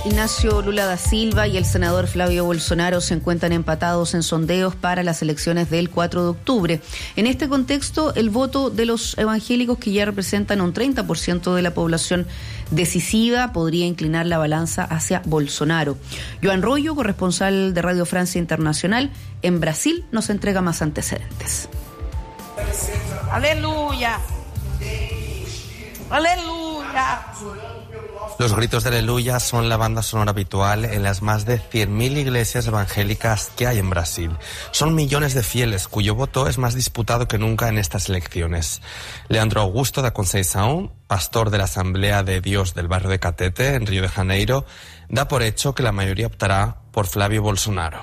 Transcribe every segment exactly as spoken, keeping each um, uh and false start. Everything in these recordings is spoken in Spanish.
Ignacio Lula da Silva y el senador Flavio Bolsonaro se encuentran empatados en sondeos para las elecciones del cuatro de octubre. En este contexto, el voto de los evangélicos, que ya representan un treinta por ciento de la población decisiva, podría inclinar la balanza hacia Bolsonaro. Joan Royo, corresponsal de Radio Francia Internacional en Brasil, nos entrega más antecedentes. ¡Aleluya! ¡Aleluya! Los gritos de aleluya son la banda sonora habitual en las más de cien mil iglesias evangélicas que hay en Brasil. Son millones de fieles cuyo voto es más disputado que nunca en estas elecciones. Leandro Augusto da Conceição, pastor de la Asamblea de Dios del barrio de Catete, en Río de Janeiro, da por hecho que la mayoría optará por Flavio Bolsonaro.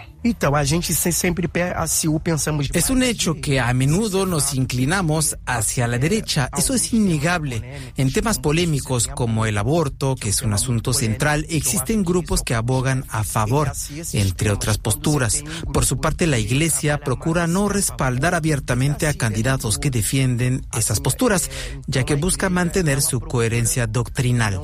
Es un hecho que a menudo nos inclinamos hacia la derecha. Eso es innegable. En temas polémicos como el aborto, que es un asunto central, existen grupos que abogan a favor, entre otras posturas. Por su parte, la Iglesia procura no respaldar abiertamente a candidatos que defienden esas posturas, ya que busca mantener su coherencia doctrinal.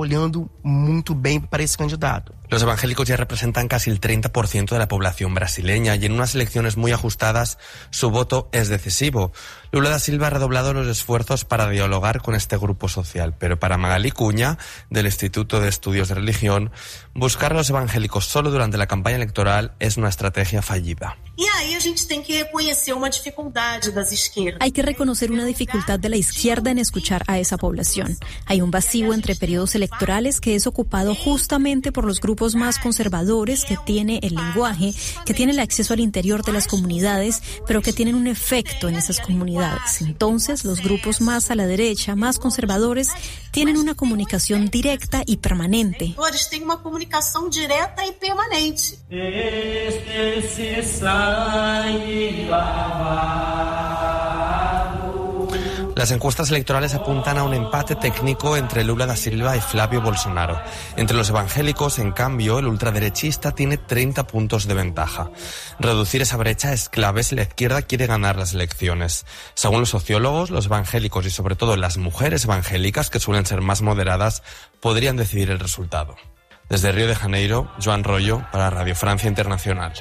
Los evangélicos ya representan casi el treinta por ciento de la población brasileña y en unas elecciones muy ajustadas su voto es decisivo. Lula da Silva ha redoblado los esfuerzos para dialogar con este grupo social, pero para Magali Cunha, del Instituto de Estudios de Religión, buscar a los evangélicos solo durante la campaña electoral es una estrategia fallida. Hay que reconocer una dificultad de la izquierda en escuchar a esa población. Hay un vacío entre periodos electorales que es ocupado justamente por los grupos más conservadores, que tiene el lenguaje, que tiene el acceso al interior de las comunidades, pero que tienen un efecto en esas comunidades. Entonces, los grupos más a la derecha, más conservadores, tienen una comunicación directa y permanente. Tienen una comunicación directa y permanente. Las encuestas electorales apuntan a un empate técnico entre Lula da Silva y Flavio Bolsonaro. Entre los evangélicos, en cambio, el ultraderechista tiene treinta puntos de ventaja. Reducir esa brecha es clave si la izquierda quiere ganar las elecciones. Según los sociólogos, los evangélicos y sobre todo las mujeres evangélicas, que suelen ser más moderadas, podrían decidir el resultado. Desde Río de Janeiro, Joan Royo para Radio Francia Internacional.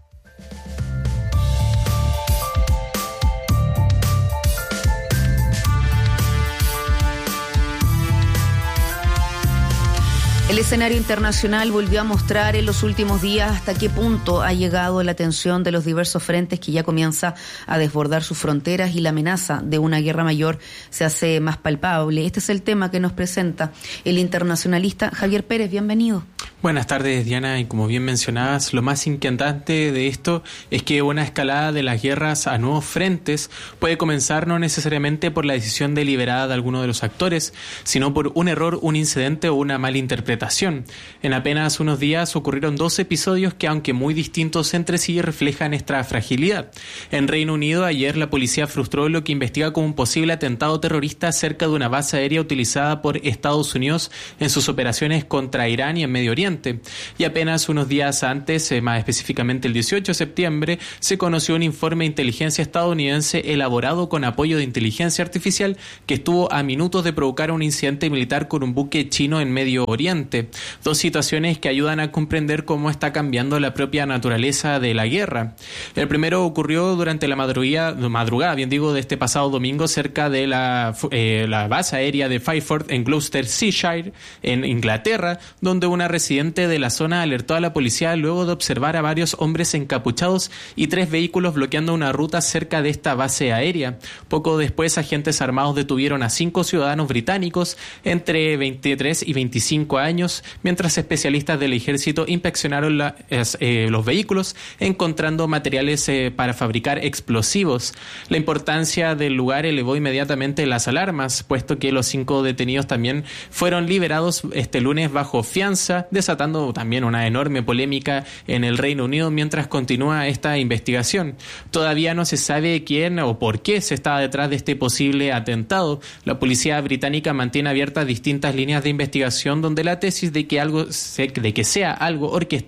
El escenario internacional volvió a mostrar en los últimos días hasta qué punto ha llegado la tensión de los diversos frentes, que ya comienza a desbordar sus fronteras y la amenaza de una guerra mayor se hace más palpable. Este es el tema que nos presenta el internacionalista Javier Pérez. Bienvenido. Buenas tardes, Diana, y como bien mencionabas, lo más inquietante de esto es que una escalada de las guerras a nuevos frentes puede comenzar no necesariamente por la decisión deliberada de alguno de los actores, sino por un error, un incidente o una mala interpretación. En apenas unos días ocurrieron dos episodios que, aunque muy distintos entre sí, reflejan esta fragilidad. En Reino Unido, ayer la policía frustró lo que investiga como un posible atentado terrorista cerca de una base aérea utilizada por Estados Unidos en sus operaciones contra Irán y en Medio Oriente. Y apenas unos días antes, eh, más específicamente el dieciocho de septiembre, se conoció un informe de inteligencia estadounidense elaborado con apoyo de inteligencia artificial que estuvo a minutos de provocar un incidente militar con un buque chino en Medio Oriente. Dos situaciones que ayudan a comprender cómo está cambiando la propia naturaleza de la guerra. El primero ocurrió durante la madrugada, madrugada bien digo, de este pasado domingo cerca de la, eh, la base aérea de Fairford en Gloucestershire, en Inglaterra, donde una residente de la zona alertó a la policía luego de observar a varios hombres encapuchados y tres vehículos bloqueando una ruta cerca de esta base aérea. Poco después, agentes armados detuvieron a cinco ciudadanos británicos entre veintitrés y veinticinco años, mientras especialistas del ejército inspeccionaron la, eh, los vehículos, encontrando materiales eh, para fabricar explosivos. La importancia del lugar elevó inmediatamente las alarmas, puesto que los cinco detenidos también fueron liberados este lunes bajo fianza, desatando también una enorme polémica en el Reino Unido mientras continúa esta investigación. Todavía no se sabe quién o por qué se está detrás de este posible atentado. La policía británica mantiene abiertas distintas líneas de investigación donde la tesis de que algo de que sea algo orquestado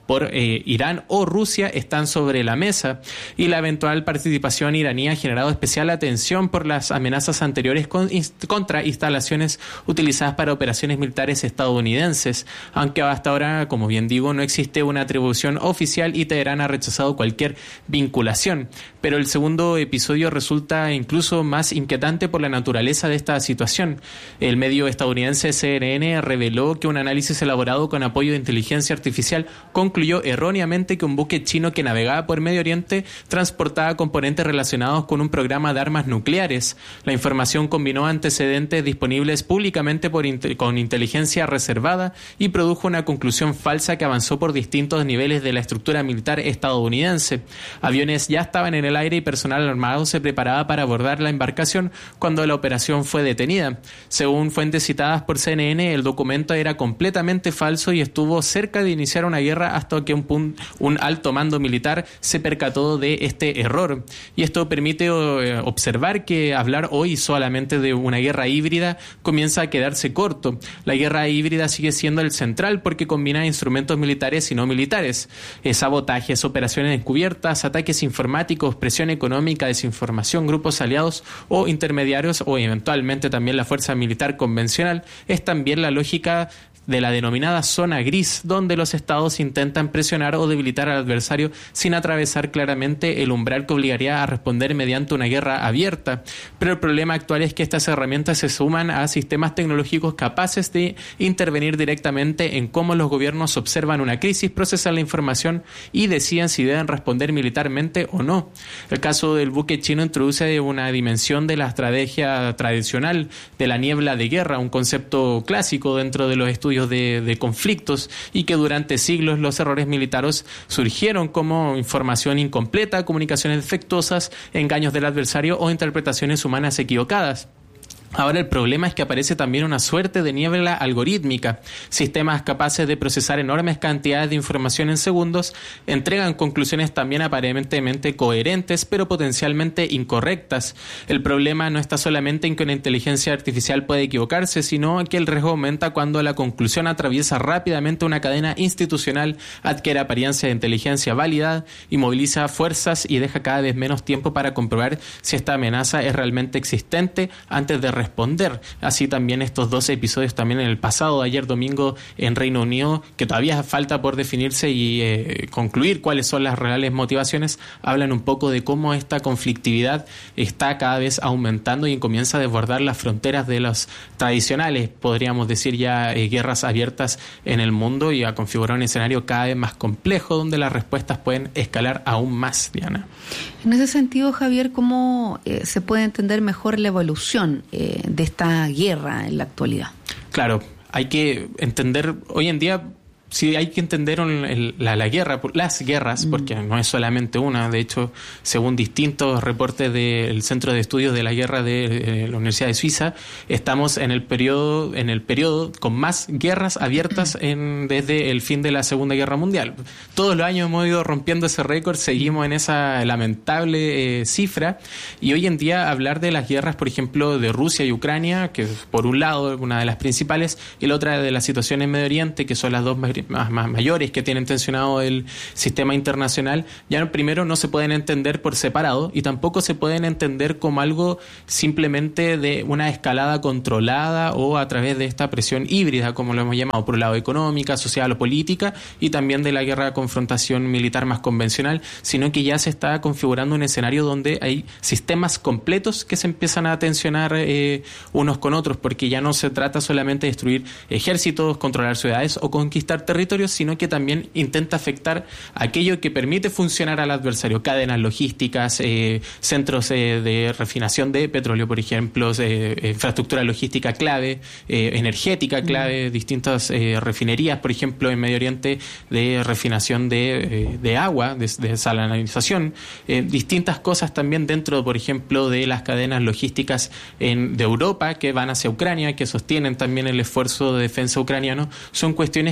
por eh, Irán o Rusia están sobre la mesa, y la eventual participación iraní ha generado especial atención por las amenazas anteriores con, contra instalaciones utilizadas para operaciones militares estadounidenses, aunque hasta ahora, como bien digo, no existe una atribución oficial y Teherán ha rechazado cualquier vinculación. Pero el segundo episodio resulta incluso más inquietante por la naturaleza de esta situación. El medio estadounidense C N N reveló que un análisis elaborado con apoyo de inteligencia artificial concluyó erróneamente que un buque chino que navegaba por Medio Oriente transportaba componentes relacionados con un programa de armas nucleares. La información combinó antecedentes disponibles públicamente por int- con inteligencia reservada y produjo una conclusión falsa que avanzó por distintos niveles de la estructura militar estadounidense. Aviones ya estaban en el aire y personal armado se preparaba para abordar la embarcación cuando la operación fue detenida. Según fuentes citadas por C N N, el documento era completamente falso y estuvo cerca de iniciar una guerra hasta que un, pun- un alto mando militar se percató de este error. Y esto permite eh, observar que hablar hoy solamente de una guerra híbrida comienza a quedarse corto. La guerra híbrida sigue siendo el central porque combina instrumentos militares y no militares. Eh, sabotajes, operaciones encubiertas, ataques informáticos, presión económica, desinformación, grupos aliados o intermediarios o eventualmente también la fuerza militar convencional es también la lógica de la denominada zona gris, donde los estados intentan presionar o debilitar al adversario sin atravesar claramente el umbral que obligaría a responder mediante una guerra abierta. Pero el problema actual es que estas herramientas se suman a sistemas tecnológicos capaces de intervenir directamente en cómo los gobiernos observan una crisis, procesan la información y deciden si deben responder militarmente o no. El caso del buque chino introduce una dimensión de la estrategia tradicional de la niebla de guerra, un concepto clásico dentro de los estudios De, de conflictos y que durante siglos los errores militares surgieron como información incompleta, comunicaciones defectuosas, engaños del adversario o interpretaciones humanas equivocadas. Ahora el problema es que aparece también una suerte de niebla algorítmica. Sistemas capaces de procesar enormes cantidades de información en segundos entregan conclusiones también aparentemente coherentes, pero potencialmente incorrectas. El problema no está solamente en que una inteligencia artificial puede equivocarse, sino que el riesgo aumenta cuando la conclusión atraviesa rápidamente una cadena institucional, adquiere apariencia de inteligencia válida y moviliza fuerzas y deja cada vez menos tiempo para comprobar si esta amenaza es realmente existente antes de responder. Así también estos dos episodios también en el pasado, ayer domingo en Reino Unido, que todavía falta por definirse y eh, concluir cuáles son las reales motivaciones, hablan un poco de cómo esta conflictividad está cada vez aumentando y comienza a desbordar las fronteras de las tradicionales, podríamos decir ya, eh, guerras abiertas en el mundo y a configurar un escenario cada vez más complejo donde las respuestas pueden escalar aún más, Diana. En ese sentido, Javier, ¿cómo eh, se puede entender mejor la evolución eh, de esta guerra en la actualidad? Claro, hay que entender, hoy en día sí hay que entender el, la, la guerra, las guerras, mm. porque no es solamente una. De hecho, según distintos reportes del Centro de Estudios de la Guerra de, de la Universidad de Suiza, estamos en el periodo en el periodo con más guerras abiertas en, desde el fin de la Segunda Guerra Mundial. Todos los años hemos ido rompiendo ese récord, seguimos en esa lamentable eh, cifra, y hoy en día hablar de las guerras, por ejemplo, de Rusia y Ucrania, que por un lado una de las principales, y la otra de la situación en Medio Oriente, que son las dos más Más, más mayores que tienen tensionado el sistema internacional, ya primero no se pueden entender por separado y tampoco se pueden entender como algo simplemente de una escalada controlada o a través de esta presión híbrida, como lo hemos llamado, por un lado económica, social o política, y también de la guerra de confrontación militar más convencional, sino que ya se está configurando un escenario donde hay sistemas completos que se empiezan a tensionar eh, unos con otros, porque ya no se trata solamente de destruir ejércitos, controlar ciudades o conquistar territorios, sino que también intenta afectar aquello que permite funcionar al adversario, cadenas logísticas, eh, centros eh, de refinación de petróleo, por ejemplo, eh, infraestructura logística clave, eh, energética clave, mm. distintas eh, refinerías, por ejemplo, en Medio Oriente, de refinación de, eh, de agua, de, de salinización, eh, distintas cosas también dentro, por ejemplo, de las cadenas logísticas en, de Europa que van hacia Ucrania, que sostienen también el esfuerzo de defensa ucraniano, son cuestiones que ya empiezan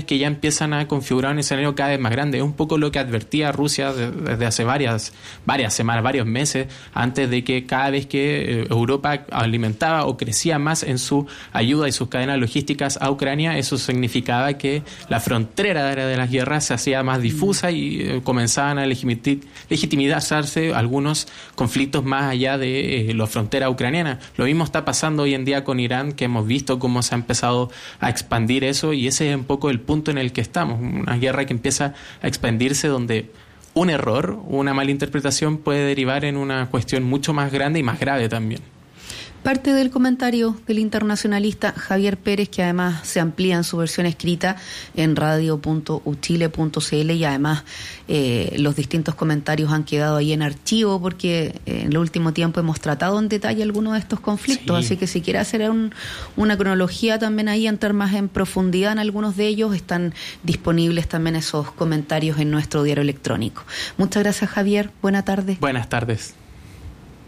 empiezan a configurar un escenario cada vez más grande. Es un poco lo que advertía Rusia desde hace varias, varias semanas, varios meses, antes de que cada vez que Europa alimentaba o crecía más en su ayuda y sus cadenas logísticas a Ucrania, eso significaba que la frontera de las guerras se hacía más difusa y comenzaban a legitimizarse algunos conflictos más allá de eh, la frontera ucraniana. Lo mismo está pasando hoy en día con Irán, que hemos visto cómo se ha empezado a expandir eso, y ese es un poco el punto en el que estamos, una guerra que empieza a expandirse donde un error, una mala interpretación puede derivar en una cuestión mucho más grande y más grave también. Parte del comentario del internacionalista Javier Pérez, que además se amplía en su versión escrita en radio punto u chile punto c l, y además eh, los distintos comentarios han quedado ahí en archivo porque eh, en el último tiempo hemos tratado en detalle algunos de estos conflictos, sí. Así que si quiere hacer un, una cronología también ahí, entrar más en profundidad en algunos de ellos, están disponibles también esos comentarios en nuestro diario electrónico. Muchas gracias, Javier. Buena tarde. Buenas tardes.